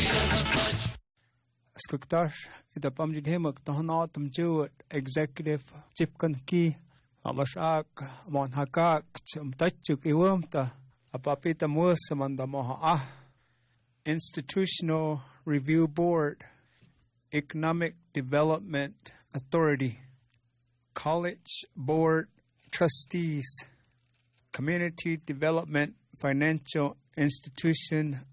Skuktar ita pamjidhimak tohnot tamjuat executive chipkanki amashak monhakak chumtachuk iwamta apapita musamanda moha Institutional Review Board, Economic Development Authority, College Board Trustees, Community Development Financial Institution